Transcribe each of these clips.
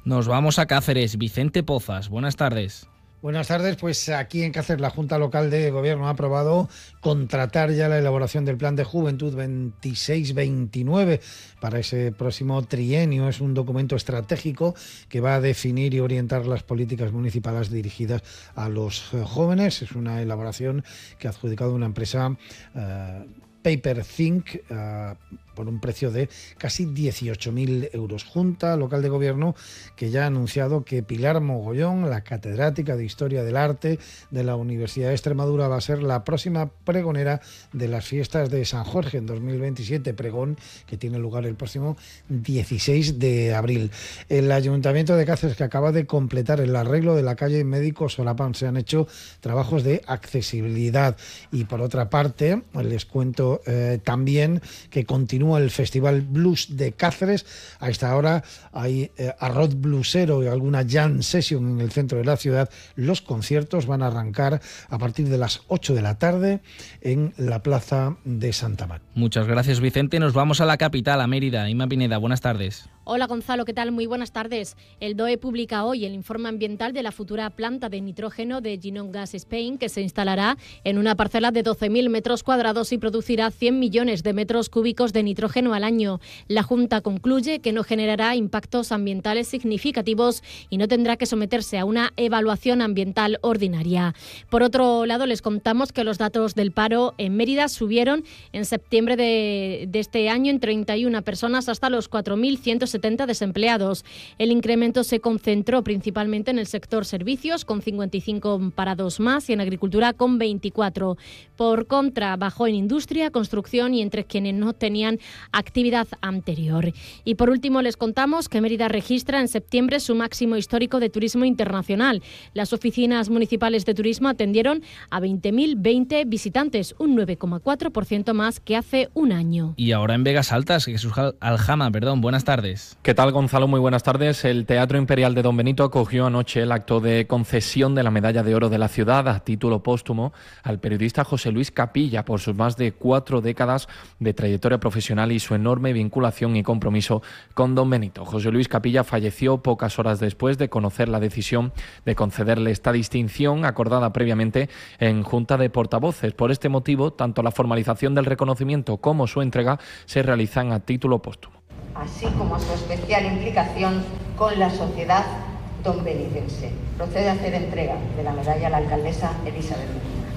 Nos vamos a Cáceres. Vicente Pozas, buenas tardes. Buenas tardes, pues aquí en Cáceres la Junta Local de Gobierno ha aprobado contratar ya la elaboración del Plan de Juventud 26-29 para ese próximo trienio. Es un documento estratégico que va a definir y orientar las políticas municipales dirigidas a los jóvenes. Es una elaboración que ha adjudicado una empresa Paperthink por un precio de casi 18.000 euros. Junta Local de Gobierno que ya ha anunciado que Pilar Mogollón, la catedrática de Historia del Arte de la Universidad de Extremadura, va a ser la próxima pregonera de las fiestas de San Jorge en 2027, pregón que tiene lugar el próximo 16 de abril. El Ayuntamiento de Cáceres, que acaba de completar el arreglo de la calle Médico Solapán, se han hecho trabajos de accesibilidad. Y por otra parte, les cuento también que continúa el Festival Blues de Cáceres. A esta hora hay arroz bluesero y alguna jam session en el centro de la ciudad. Los conciertos van a arrancar a partir de las 8 de la tarde en la plaza de Santa Marta. Muchas gracias, Vicente. Nos vamos a la capital, a Mérida. Inma Pineda, buenas tardes. Hola Gonzalo, ¿qué tal? Muy buenas tardes. El DOE publica hoy el informe ambiental de la futura planta de nitrógeno de Ginon Gas Spain, que se instalará en una parcela de 12.000 metros cuadrados y producirá 100 millones de metros cúbicos de nitrógeno al año. La Junta concluye que no generará impactos ambientales significativos y no tendrá que someterse a una evaluación ambiental ordinaria. Por otro lado, les contamos que los datos del paro en Mérida subieron en septiembre de este año en 31 personas hasta los 4.170 desempleados. El incremento se concentró principalmente en el sector servicios, con 55 parados más, y en agricultura, con 24. Por contra, bajó en industria, construcción y entre quienes no tenían actividad anterior. Y por último, les contamos que Mérida registra en septiembre su máximo histórico de turismo internacional. Las oficinas municipales de turismo atendieron a 20.020 visitantes, un 9,4% más que hace un año. Y ahora en Vegas Altas, Jesús Aljama, buenas tardes. ¿Qué tal, Gonzalo? Muy buenas tardes. El Teatro Imperial de Don Benito acogió anoche el acto de concesión de la Medalla de Oro de la Ciudad a título póstumo al periodista José Luis Capilla por sus más de 4 décadas de trayectoria profesional y su enorme vinculación y compromiso con Don Benito. José Luis Capilla falleció pocas horas después de conocer la decisión de concederle esta distinción acordada previamente en Junta de Portavoces. Por este motivo, tanto la formalización del reconocimiento como su entrega se realizan a título póstumo, así como a su especial implicación con la sociedad donbenitense. Procede a hacer entrega de la medalla a la alcaldesa Elizabeth Medina.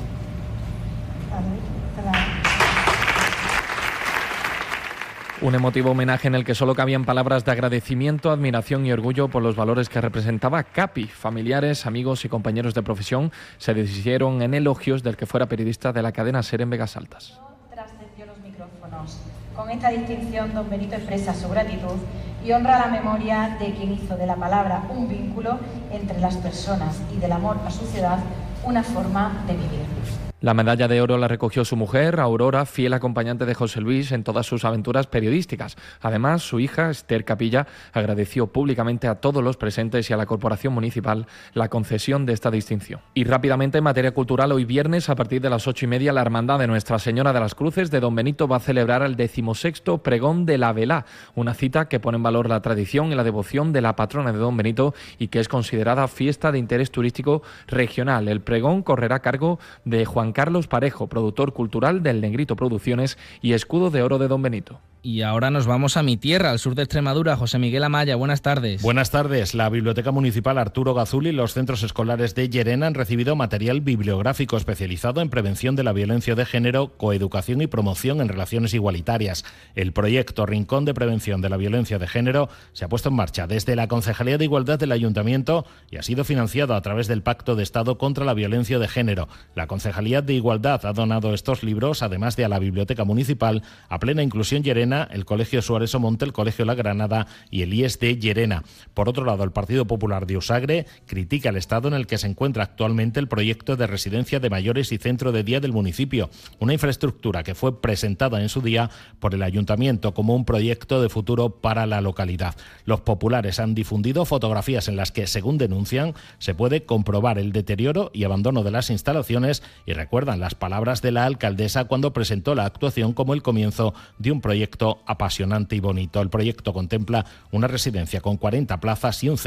Un emotivo homenaje en el que solo cabían palabras de agradecimiento, admiración y orgullo por los valores que representaba Capi. Familiares, amigos y compañeros de profesión se deshicieron en elogios del que fuera periodista de la cadena SER en Vegas Altas. Trascendió los micrófonos. Con esta distinción, Don Benito expresa su gratitud y honra la memoria de quien hizo de la palabra un vínculo entre las personas y del amor a su ciudad una forma de vivir. La medalla de oro la recogió su mujer, Aurora, fiel acompañante de José Luis en todas sus aventuras periodísticas. Además, su hija, Esther Capilla, agradeció públicamente a todos los presentes y a la Corporación Municipal la concesión de esta distinción. Y rápidamente, en materia cultural, hoy viernes, a partir de las 8:30, la Hermandad de Nuestra Señora de las Cruces de Don Benito va a celebrar el 16º Pregón de la Velá, una cita que pone en valor la tradición y la devoción de la patrona de Don Benito y que es considerada fiesta de interés turístico regional. El pregón correrá a cargo de Juan Carlos Parejo, productor cultural del Negrito Producciones y escudo de oro de Don Benito. Y ahora nos vamos a mi tierra, al sur de Extremadura. José Miguel Amaya, buenas tardes. Buenas tardes. La Biblioteca Municipal Arturo Gazuli y los centros escolares de Llerena han recibido material bibliográfico especializado en prevención de la violencia de género, coeducación y promoción en relaciones igualitarias. El proyecto Rincón de Prevención de la Violencia de Género se ha puesto en marcha desde la Concejalía de Igualdad del Ayuntamiento y ha sido financiado a través del Pacto de Estado contra la Violencia de Género. La Concejalía de Igualdad ha donado estos libros, además de a la Biblioteca Municipal, a Plena Inclusión Llerena, el Colegio Suárez Omonte, el Colegio La Granada y el IES de Llerena. Por otro lado, el Partido Popular de Usagre critica el estado en el que se encuentra actualmente el proyecto de residencia de mayores y centro de día del municipio, una infraestructura que fue presentada en su día por el Ayuntamiento como un proyecto de futuro para la localidad. Los populares han difundido fotografías en las que, según denuncian, se puede comprobar el deterioro y abandono de las instalaciones y recuerdan las palabras de la alcaldesa cuando presentó la actuación como el comienzo de un proyecto apasionante y bonito. El proyecto contempla una residencia con 40 plazas y un